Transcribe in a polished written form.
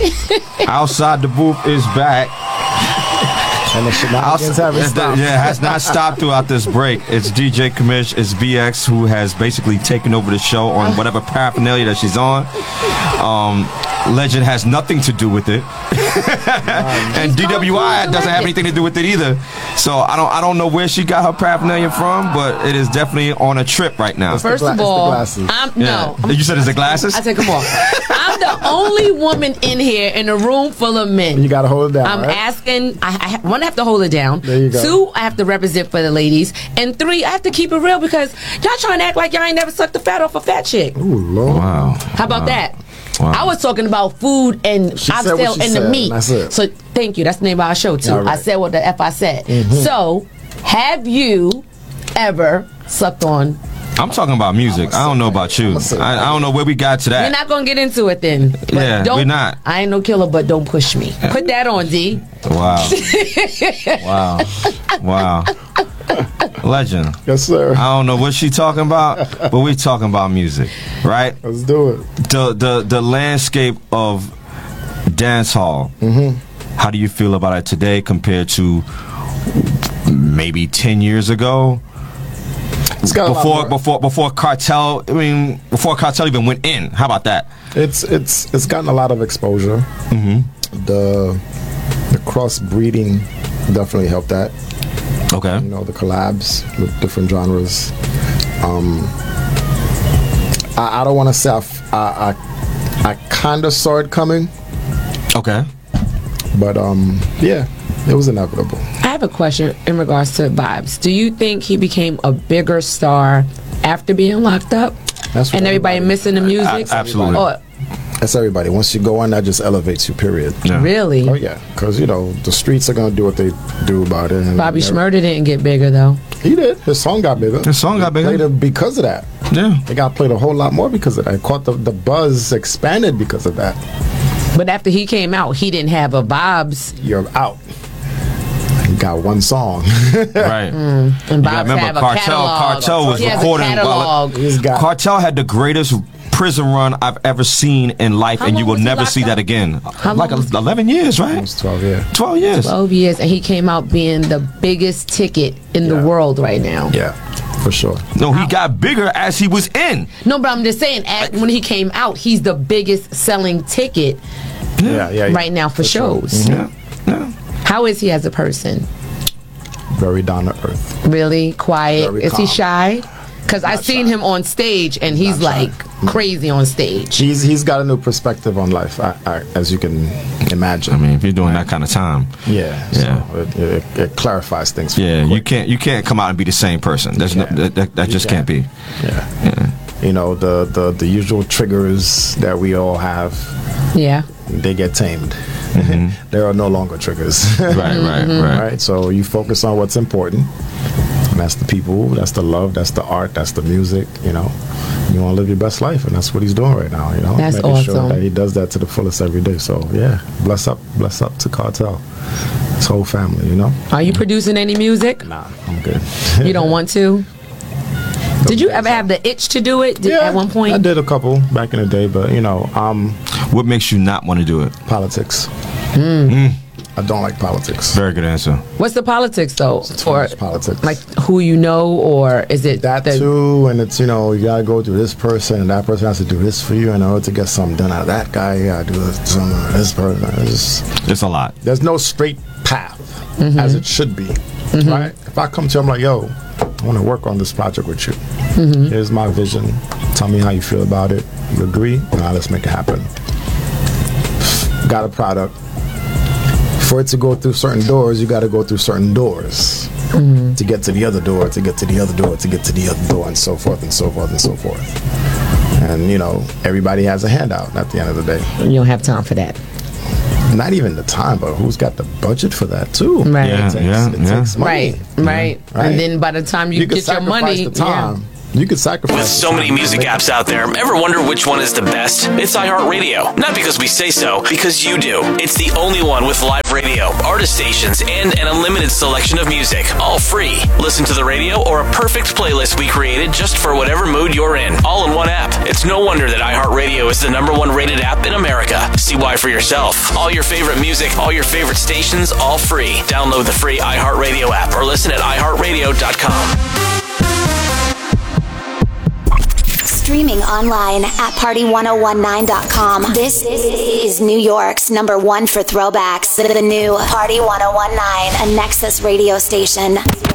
Outside the Booth is back. And the shenanigans haven't stopped. Yeah, has not stopped throughout this break. It's DJ Kamish, it's BX who has basically taken over the show on whatever paraphernalia that she's on. Legend has nothing to do with it. And DWI doesn't have anything to do with it either. So I don't know where she got her paraphernalia from, but it is definitely on a trip right now. First of all, no. You said it's the glasses? I said, come on. I'm the only woman in here in a room full of men. You got to hold it down. I'm asking, one, I have to hold it down. There you go. 2, I have to represent for the ladies. And 3, I have to keep it real because y'all trying to act like y'all ain't never sucked the fat off a fat chick. Ooh, Lord. Wow. How about that? Wow. I was talking about food and oxtail and the meat. So thank you. That's the name of our show too. Right. I said what the F I said. So have you ever sucked on? I'm talking about music. I don't know about you. I don't know where we got to that. We're not gonna get into it then. But yeah, we're not. I ain't no killer, but don't push me. Put that on, D. Wow. Wow. Legend. Yes, sir. I don't know what she talking about, but we talking about music, right? Let's do it. The landscape of dance hall. How do you feel about it today compared to maybe 10 years ago? It's got before Cartel. I mean, before Cartel even went in. How about that? It's gotten a lot of exposure. The crossbreeding definitely helped that. Okay. You know, the collabs with different genres. I don't want to say I kind of saw it coming. Okay. But yeah, it was inevitable. I have a question in regards to Vibes. Do you think he became a bigger star after being locked up? And everybody missing the music? Absolutely. That's everybody. Once you go on, that just elevates you, period. Yeah. Really? Oh, yeah. Because, you know, the streets are going to do what they do about it. And Bobby Shmurda didn't get bigger, though. He did. His song got bigger. Played it because of that. Yeah. It got played a whole lot more because of that. It caught the buzz expanded because of that. But after he came out, he didn't have a Vibes. You're out. He got one song. Right. And Vibes remember, Cartel was recording. Cartel had the greatest prison run I've ever seen in life, and you will never see that again. Like 11 years, right? Almost 12 years. 12 years. 12 years, and he came out being the biggest ticket in the world right now. Yeah, for sure. No, he got bigger as he was in. No, but I'm just saying, when he came out, he's the biggest selling ticket right now for shows. Yeah. How is he as a person? Very down to earth. Really? Quiet? Very is he calm. shy? Because I've seen him on stage, and he's like crazy on stage. He's got a new perspective on life, as you can imagine. I mean, if you're doing that kind of time, so it clarifies things. Yeah, you can't come out and be the same person. There's that just can't be. Yeah. You know, the usual triggers that we all have. Yeah. They get tamed. There are no longer triggers. Right. So you focus on what's important. And that's the people, that's the love, that's the art, that's the music, you know. You want to live your best life, and that's what he's doing right now, you know. That's making awesome. sure that he does that to the fullest every day. So, yeah, bless up to Cartel. His whole family, you know. Are you producing any music? Nah, I'm good. You don't want to? Did you ever have the itch to do it at one point? I did a couple back in the day, but, you know. What makes you not want to do it? Politics. I don't like politics. Very good answer. What's the politics, though? It's politics. Like who you know, or is it that too? And it's, you know, you gotta go through this person, and that person has to do this for you in order to get something done out of that guy. You gotta do something with this person. It's a lot. There's no straight path as it should be, right? If I come to you, I'm like, yo, I want to work on this project with you. Here's my vision. Tell me how you feel about it. You agree? Now let's make it happen. Got a product. For it to go through certain doors, you got to go through certain doors to get to the other door, to get to the other door, to get to the other door, and so forth and so forth and so forth. And, you know, everybody has a handout at the end of the day. You don't have time for that. Not even the time, but who's got the budget for that, too? Right. It takes money. Right. And then by the time you get your money, the time. You could sacrifice. With so many music apps out there, ever wonder which one is the best? It's iHeartRadio. Not because we say so, because you do. It's the only one with live radio, artist stations, and an unlimited selection of music, all free. Listen to the radio or a perfect playlist we created just for whatever mood you're in, all in one app. It's no wonder that iHeartRadio is the #1 rated app in America. See why for yourself. All your favorite music, all your favorite stations, all free. Download the free iHeartRadio app or listen at iHeartRadio.com. Streaming online at party1019.com. This is New York's #1 for throwbacks. The new Party 1019, a Nexus radio station.